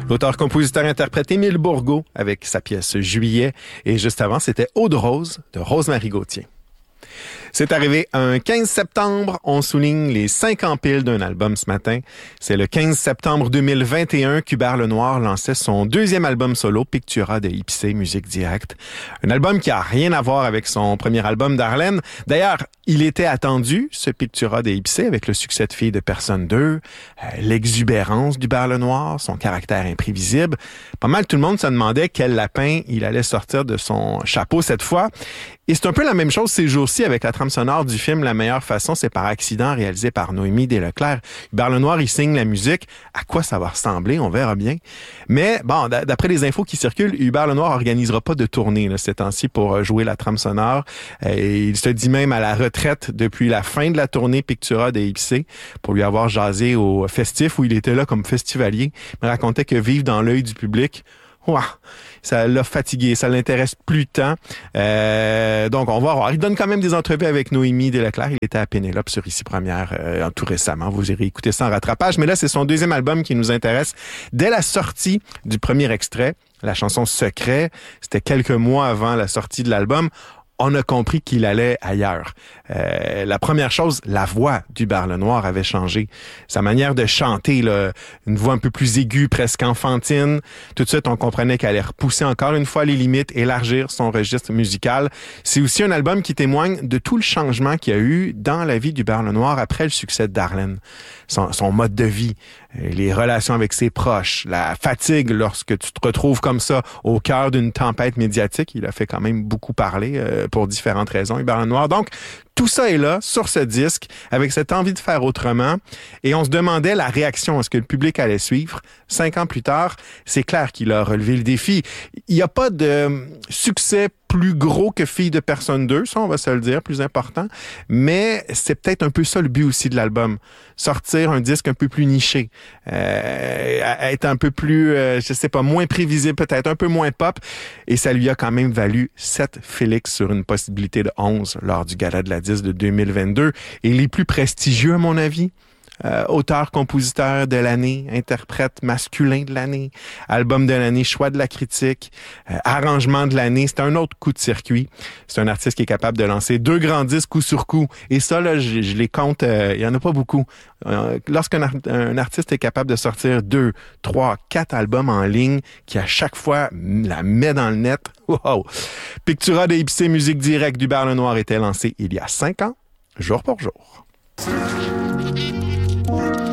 L'auteur-compositeur-interprète Émile Bourgault avec sa pièce Juillet. Et juste avant, c'était Eau de rose de Rose-Marie Gauthier. C'est arrivé un 15 septembre. On souligne les 5 ans pile d'un album ce matin. C'est le 15 septembre 2021 qu'Hubert Lenoir lançait son deuxième album solo, Pictura de Ipsé, musique directe. Un album qui a rien à voir avec son premier album Darlene. D'ailleurs, il était attendu, ce Pictura de Ipsé, avec le succès de Fille de personne 2, l'exubérance d'Hubert Lenoir, son caractère imprévisible. Pas mal tout le monde se demandait quel lapin il allait sortir de son chapeau cette fois. Et c'est un peu la même chose ces jours-ci avec la trame sonore du film La meilleure façon, c'est par accident, réalisé par Noémie Desleclerc. Hubert Lenoir, il signe la musique. À quoi ça va ressembler? On verra bien. Mais bon, d'après les infos qui circulent, Hubert Lenoir organisera pas de tournée là, ces temps-ci pour jouer la trame sonore. Et il se dit même à la retraite depuis la fin de la tournée Pictura de Ipsé pour lui avoir jasé au festif où il était là comme festivalier. Il me racontait que vivre dans l'œil du public, ouah, ça l'a fatigué, ça l'intéresse plus tant. Donc, on va voir. Il donne quand même des entrevues avec Noémie Desleclerc. Il était à Pénélope sur Ici Première tout récemment. Vous irez écouter ça en rattrapage. Mais là, c'est son deuxième album qui nous intéresse. Dès la sortie du premier extrait, la chanson Secret, c'était quelques mois avant la sortie de l'album, on a compris qu'il allait ailleurs. La première chose, la voix d'Hubert Lenoir avait changé. Sa manière de chanter, là, une voix un peu plus aiguë, presque enfantine. Tout de suite, on comprenait qu'elle allait repousser encore une fois les limites, élargir son registre musical. C'est aussi un album qui témoigne de tout le changement qu'il y a eu dans la vie d'Hubert Lenoir après le succès de Darlene. Son mode de vie, les relations avec ses proches, la fatigue lorsque tu te retrouves comme ça au cœur d'une tempête médiatique. Il a fait quand même beaucoup parler pour différentes raisons, Hubert Lenoir. Donc, tout ça est là, sur ce disque, avec cette envie de faire autrement. Et on se demandait la réaction, est-ce que le public allait suivre? 5 ans plus tard, c'est clair qu'il a relevé le défi. Il n'y a pas de succès plus gros que Fille de personne 2, ça on va se le dire, plus important. Mais c'est peut-être un peu ça le but aussi de l'album. Sortir un disque un peu plus niché, être un peu plus, je sais pas, moins prévisible peut-être, un peu moins pop. Et ça lui a quand même valu 7 Félix sur une possibilité de 11 lors du Gala de la Disque de 2022. Et les plus prestigieux, à mon avis, auteur-compositeur de l'année, interprète masculin de l'année, album de l'année, choix de la critique, arrangement de l'année. C'est un autre coup de circuit. C'est un artiste qui est capable de lancer 2 grands disques coup sur coup. Et ça, là, je les compte, il y en a pas beaucoup. Lorsqu'un artiste est capable de sortir 2, 3, 4 albums en ligne, qui à chaque fois la met dans le net, wow! Pictura de Ipsé, musique directe d'Hubert Lenoir était lancé il y a 5 ans, jour pour jour.